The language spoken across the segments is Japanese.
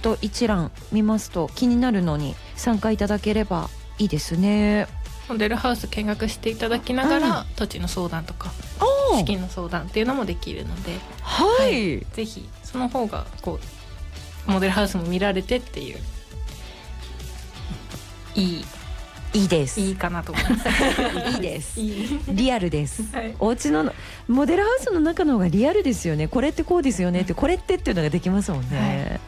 ト一覧見ますと気になるのに参加いただければいいですね。 モデルハウス見学していただきながら、土地の相談とか資金の相談っていうのもできるので、 はい、 ぜひその方がこうモデルハウスも見られてっていういいです。 いいかなと思いますいいですリアルです、 はい、 お家のモデルハウスの中の方がリアルですよね。これってこうですよねって、これってっていうのができますもんね、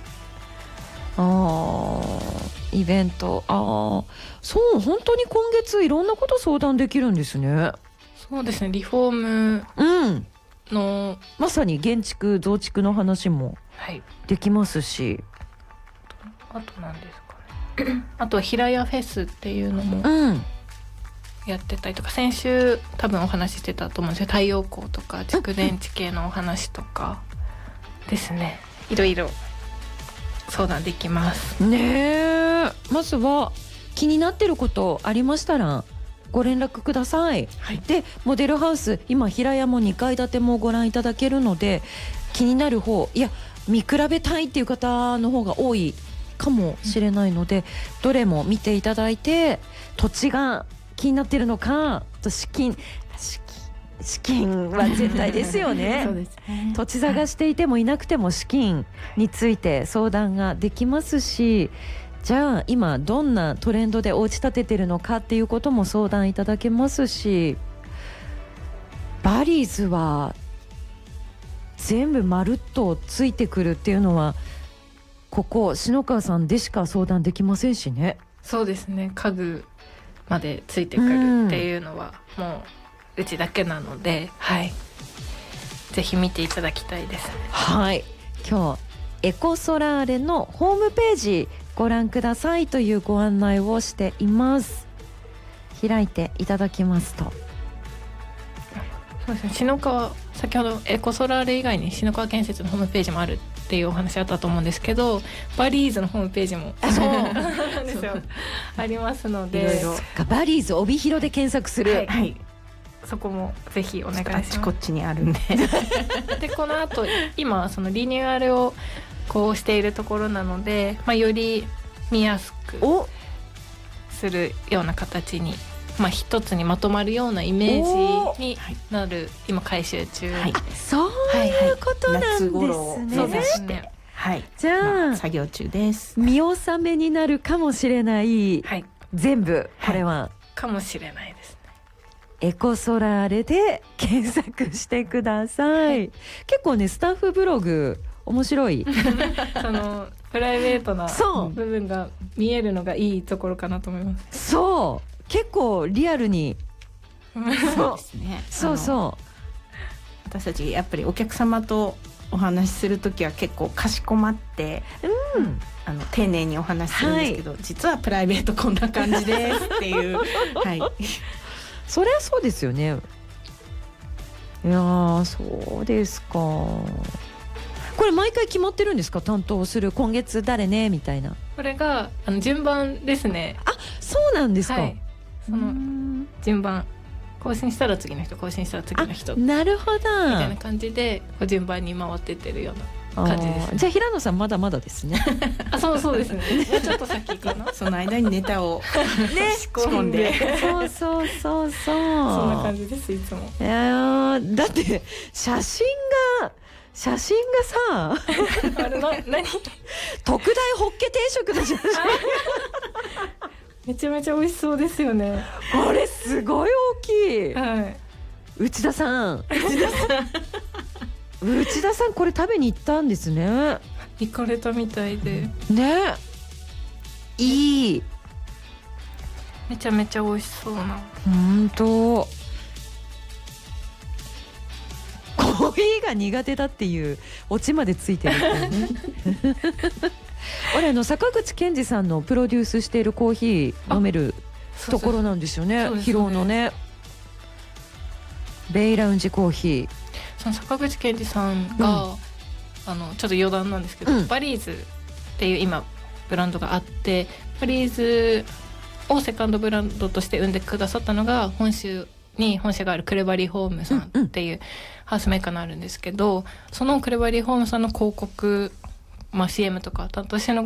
イベント、そう本当に今月いろんなこと相談できるんですね。 そうですね、リフォームの、 まさに建築増築の話もできますし、 あと何ですかねあとは平屋フェスっていうのもやってたりとか、先週多分お話ししてたと思うんですけど、太陽光とか蓄電池系のお話とかですね、いろいろ相談できますね。まずは気になってることありましたらご連絡ください、はい、でモデルハウス今平屋も2階建てもご覧いただけるので、気になる方、いや見比べたいっていう方の方が多いかもしれないので、どれも見ていただいて、土地が気になってるのか、と資金は絶対ですよねそうですね。 土地探していてもいなくても資金について相談ができますし、じゃあ今どんなトレンドでお家建ててるのかっていうことも相談いただけますし、バリーズは全部まるっとついてくるっていうのはここ篠川さんでしか相談できませんしね。 そうですね、家具までついてくるっていうのはもううちだけなので、はい、ぜひ見ていただきたいですね。 はい、今日エコソラーレのホームページご覧くださいというご案内をしています。開いていただきますと、 そうですね、篠川、先ほどエコソラーレ以外に篠川建設のホームページもあるっていうお話あったと思うんですけど、バリーズのホームページもそうなんですよありますので、いろいろバリーズ帯広で検索する、 はい、そこもぜひお願いします。 あっちこっちにあるんででこの後今そのリニューアルをこうしているところなので、より見やすくするような形に、一つにまとまるようなイメージになる、今改修中、 そういうことなんですね、 夏頃を目指して、 じゃあ、 作業中です。 見納めになるかもしれない、全部これは、 かもしれないですね。 エコソラーレで検索してください、結構ねスタッフブログ面白いそのプライベートな部分が見えるのがいいところかなと思います。 そう結構リアルにそうですね。 そう私たちやっぱりお客様とお話しするときは結構かしこまって、丁寧にお話しするんですけど、実はプライベートこんな感じですっていうそりゃそうですよね。いやそうですか。これ毎回決まってるんですか、担当する今月誰ねみたいな。 これが順番ですね。 そうなんですか、 その順番、更新したら次の人、更新したら次の人、 なるほどみたいな感じで順番に回ってってるような感じです、ね。 じゃあ平野さんまだまだですねそうですねもうちょっと先かなその間にネタを仕込んでそうそんな感じです。いつもだって写真がさあれ何特大ホッケ定食の写真めちゃめちゃ美味しそうですよね。 これすごい大きい、内田さんこれ食べに行ったんですね。 行かれたみたいでね、いい、 めちゃめちゃ美味しそうな。 本当コーヒーが苦手だっていうオチまでついてるっていうね俺坂口健二さんのプロデュースしているコーヒー飲めるところなんですよね、広尾のね、ベイラウンジコーヒー。 その坂口健二さんが、ちょっと余談なんですけど、バリーズっていう今ブランドがあって、バリーズをセカンドブランドとして生んでくださったのが本州に本社があるクレバリーホームさんっていうハウスメーカーがあるんですけど、そのクレバリーホームさんの広告、CM とか担当してるの